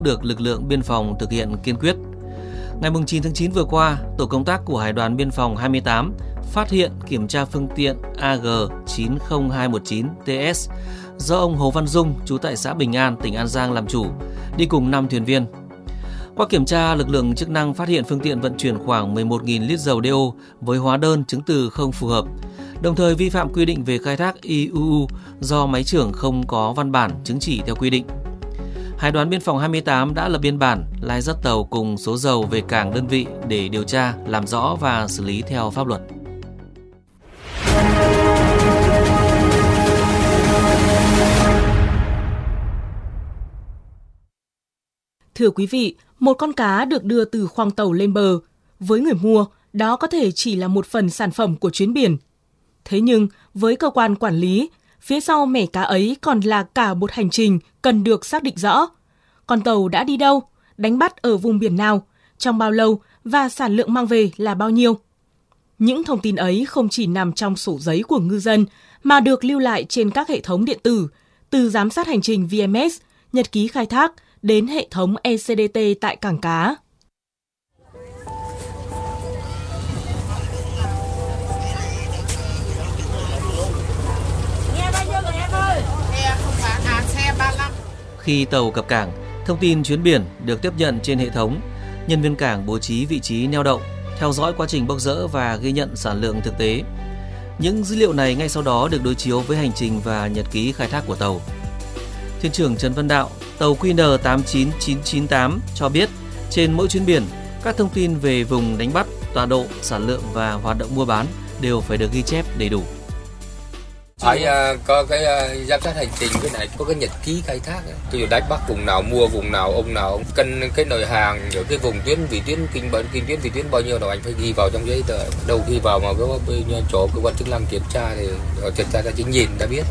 được lực lượng biên phòng thực hiện kiên quyết. Ngày 9 tháng 9 vừa qua, tổ công tác của Hải đoàn Biên phòng 28 phát hiện kiểm tra phương tiện AG 90219 TS do ông Hồ Văn Dung, trú tại xã Bình An, tỉnh An Giang làm chủ, đi cùng 5 thuyền viên. Qua kiểm tra, lực lượng chức năng phát hiện phương tiện vận chuyển khoảng 11.000 lít dầu đeo với hóa đơn chứng từ không phù hợp, đồng thời vi phạm quy định về khai thác IUU do máy trưởng không có văn bản chứng chỉ theo quy định. Hải đoàn Biên phòng 28 đã lập biên bản, lai dắt tàu cùng số dầu về cảng đơn vị để điều tra, làm rõ và xử lý theo pháp luật. Thưa quý vị, một con cá được đưa từ khoang tàu lên bờ. Với người mua, đó có thể chỉ là một phần sản phẩm của chuyến biển. Thế nhưng, với cơ quan quản lý, phía sau mẻ cá ấy còn là cả một hành trình cần được xác định rõ. Con tàu đã đi đâu, đánh bắt ở vùng biển nào, trong bao lâu và sản lượng mang về là bao nhiêu. Những thông tin ấy không chỉ nằm trong sổ giấy của ngư dân mà được lưu lại trên các hệ thống điện tử, từ giám sát hành trình VMS, nhật ký khai thác đến hệ thống ECDT tại cảng cá. Khi tàu cập cảng, thông tin chuyến biển được tiếp nhận trên hệ thống. Nhân viên cảng bố trí vị trí neo đậu, theo dõi quá trình bốc dỡ và ghi nhận sản lượng thực tế. Những dữ liệu này ngay sau đó được đối chiếu với hành trình và nhật ký khai thác của tàu. Thuyền trưởng Trần Văn Đạo, tàu QN 89998 cho biết, trên mỗi chuyến biển, các thông tin về vùng đánh bắt, tọa độ, sản lượng và hoạt động mua bán đều phải được ghi chép đầy đủ. Phải có cái giám sát hành trình, cái này có cái nhật ký khai thác. Tôi đánh bắt vùng nào, mua vùng nào, ông nào cân cái nội hàng, rồi cái vùng tuyến, vị tuyến, kinh tuyến, vị tuyến bao nhiêu nào anh phải ghi vào trong giấy tờ. Đâu khi vào mà có bên chỗ cơ quan chức năng kiểm tra thì họ kiểm tra ra chỉ nhìn đã biết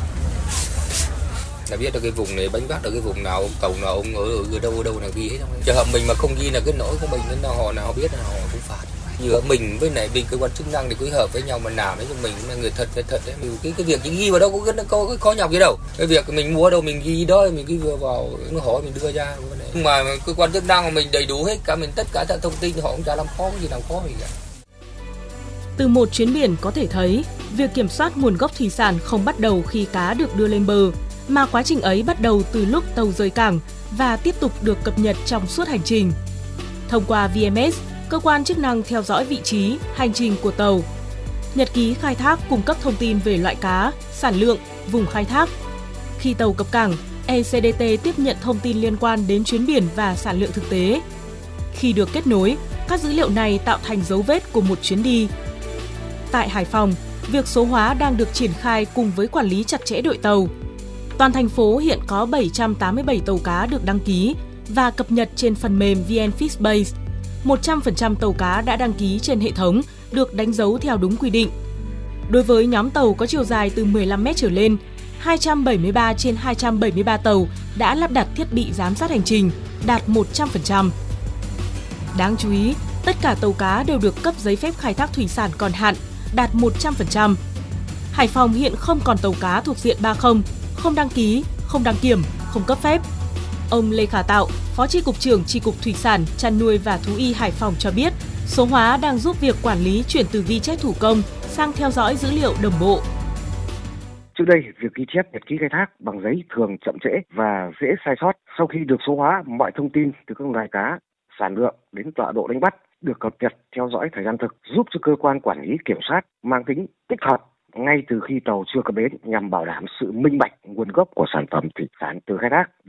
được cái vùng này đánh bắt được cái vùng nào, ông tàu nào, ông ở đâu là ghi hết trong đấy. Trường hợp mình mà không ghi là cái lỗi của mình, nên họ nào biết là họ cũng phạt. Giữa mình với này bên cơ quan chức năng thì phối hợp với nhau mà làm đấy, cho mình là người thật đấy. Cái việc chỉ ghi vào đâu có khó nhọc gì đâu. Cái việc mình mua đâu mình ghi đó, mình ghi vào nó hỏi mình đưa ra. Nhưng mà cơ quan chức năng mà mình đầy đủ hết cả, mình tất cả thông tin họ cũng chả làm khó cái gì, làm khó gì cả. Từ một chuyến biển có thể thấy, việc kiểm soát nguồn gốc thủy sản không bắt đầu khi cá được đưa lên bờ, mà quá trình ấy bắt đầu từ lúc tàu rời cảng và tiếp tục được cập nhật trong suốt hành trình. Thông qua VMS, cơ quan chức năng theo dõi vị trí, hành trình của tàu. Nhật ký khai thác cung cấp thông tin về loại cá, sản lượng, vùng khai thác. Khi tàu cập cảng, ECDT tiếp nhận thông tin liên quan đến chuyến biển và sản lượng thực tế. Khi được kết nối, các dữ liệu này tạo thành dấu vết của một chuyến đi. Tại Hải Phòng, việc số hóa đang được triển khai cùng với quản lý chặt chẽ đội tàu. Toàn thành phố hiện có 787 tàu cá được đăng ký và cập nhật trên phần mềm VNFishBase. 100% tàu cá đã đăng ký trên hệ thống được đánh dấu theo đúng quy định. Đối với nhóm tàu có chiều dài từ 15 m trở lên, 273 trên 273 tàu đã lắp đặt thiết bị giám sát hành trình, đạt 100%. Đáng chú ý, tất cả tàu cá đều được cấp giấy phép khai thác thủy sản còn hạn, đạt 100%. Hải Phòng hiện không còn tàu cá thuộc diện 30, không đăng ký, không đăng kiểm, không cấp phép. Ông Lê Khả Tạo, Phó Chi cục trưởng Chi cục Thủy sản, Chăn nuôi và Thú y Hải Phòng cho biết, số hóa đang giúp việc quản lý chuyển từ ghi chép thủ công sang theo dõi dữ liệu đồng bộ. Trước đây, việc ghi chép nhật ký khai thác bằng giấy thường chậm trễ và dễ sai sót. Sau khi được số hóa, mọi thông tin từ các loài cá, sản lượng đến tọa độ đánh bắt được cập nhật theo dõi thời gian thực, giúp cho cơ quan quản lý kiểm soát mang tính tích hợp ngay từ khi tàu chưa cập bến nhằm bảo đảm sự minh bạch nguồn gốc của sản phẩm thủy sản từ khai thác.